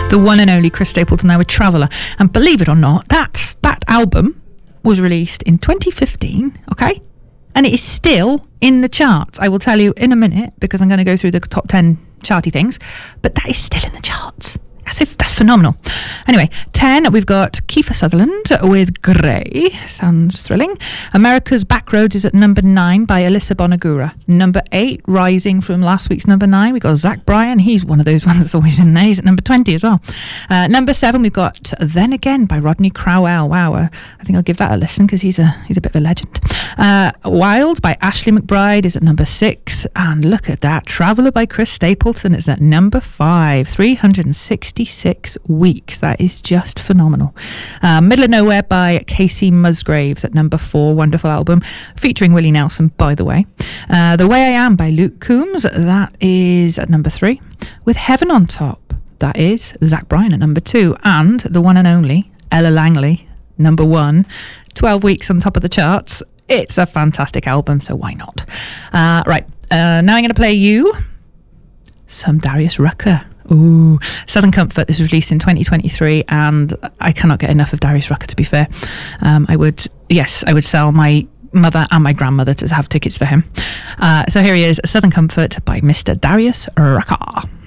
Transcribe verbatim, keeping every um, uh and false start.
The one and only Chris Stapleton there with Traveller. And believe it or not, that's, that album was released in twenty fifteen, okay? And it is still in the charts. I will tell you in a minute, because I'm going to go through the top ten charty things, but that is still in the charts. As if that's phenomenal. Anyway, ten, we've got Kiefer Sutherland with Grey. Sounds thrilling. America's Backroads is at number nine by Alyssa Bonagura. Number eight, rising from last week's number nine, we've got Zach Bryan. He's one of those ones that's always in there. He's at number twenty as well. Uh, number seven, we've got Then Again by Rodney Crowell. Wow, uh, I think I'll give that a listen because he's a he's a bit of a legend. Uh, Wild by Ashley McBryde is at number six. And look at that, Traveller by Chris Stapleton is at number five. three hundred sixty-six weeks. That is just phenomenal. Uh, Middle of Nowhere by Casey Musgraves at number four. Wonderful album featuring Willie Nelson, by the way. Uh, The Way I Am by Luke Combs, that is at number three. With Heaven on Top, that is Zach Bryan at number two. And the one and only Ella Langley, number one. twelve weeks on top of the charts. It's a fantastic album, so why not? Uh, right, uh, now I'm going to play you some Darius Rucker. Ooh, Southern Comfort. This was released in twenty twenty-three, and I cannot get enough of Darius Rucker, to be fair. Um, I would, yes, I would sell my mother and my grandmother to have tickets for him. Uh, so here he is, Southern Comfort by Mister Darius Rucker.